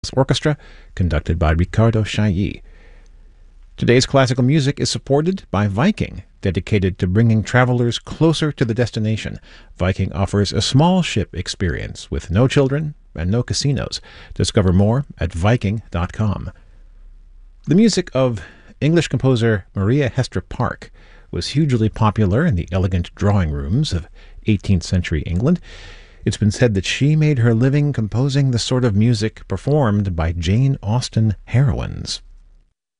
Orchestra, conducted by Riccardo Chailly. Today's classical music is supported by Viking, dedicated to bringing travelers closer to the destination. Viking offers a small ship experience with no children and no casinos. Discover more at Viking.com. The music of English composer Maria Hester Park was hugely popular in the elegant drawing rooms of 18th century England. It's been said that she made her living composing the sort of music performed by Jane Austen heroines.